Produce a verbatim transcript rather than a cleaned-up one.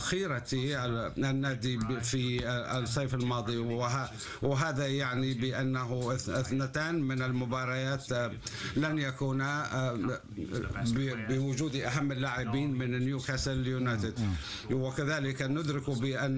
خيرة النادي في الصيف الماضي، وهذا يعني بأنه اثنتان من المباريات لن يكونا بوجود أهم اللاعبين من نيوكاسل يونايتد، وكذلك ندرك بأن